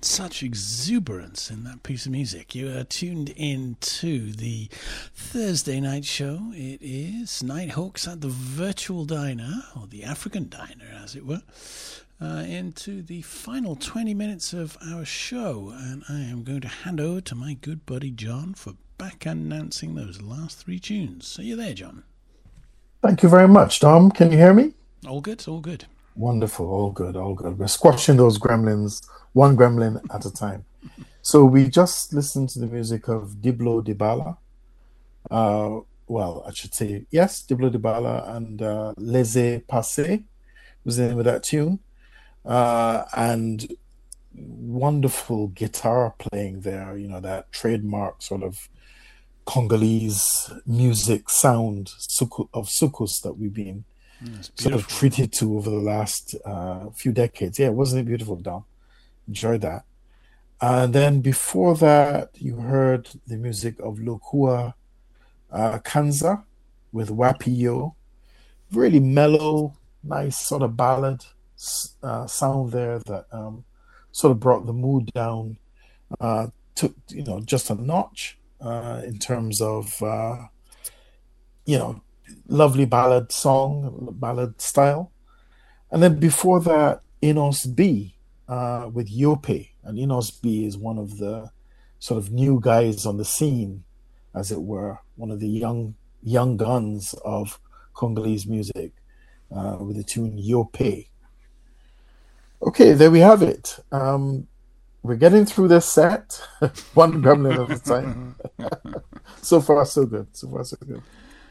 Such exuberance in that piece of music. You are tuned in to the Thursday night show. It is Nighthawks at the Virtual Diner, or the African Diner, as it were, into the final 20 minutes of our show. And I am going to hand over to my good buddy John for back announcing those last three tunes. So you're there, John. Thank you very much, Dom. Can you hear me? All good, all good. Wonderful, all good, all good. We're squashing those gremlins, one gremlin at a time. So we just listened to the music of Diblo Dibala. Well, I should say, yes, Diblo Dibala and Laissez Passer was the name of that tune. And wonderful guitar playing there, you know, that trademark sort of Congolese music sound of soukous that we've been sort of treated to over the last few decades. Yeah, wasn't it beautiful, Dom? Enjoyed that. And then before that, you heard the music of Lokua Kanza with Wapio. Really mellow, nice sort of ballad sound there that sort of brought the mood down, took, you know, just a notch in terms of, you know, lovely ballad song, ballad style. And then before that, Enos B with Yope. And Enos B is one of the sort of new guys on the scene, as it were, one of the young guns of Congolese music with the tune Yope. Okay, there we have it. We're getting through this set, one gremlin at a time. So far, so good. So far, so good.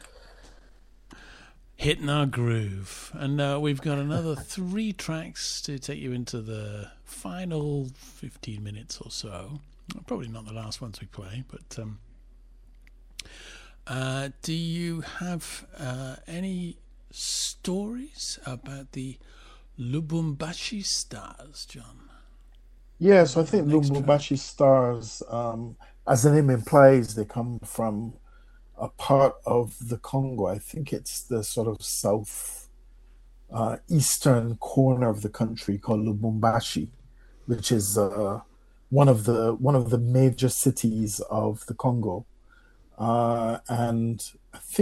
Hitting our groove. And we've got another 3 tracks to take you into the final 15 minutes or so. Probably not the last ones we play, but do you have any stories about the Lubumbashi Stars, John? Yes, I think Lubumbashi Stars, as the name implies, they come from a part of the Congo. I think it's the sort of south eastern corner of the country called Lubumbashi, which is one of the major cities of the Congo. And I think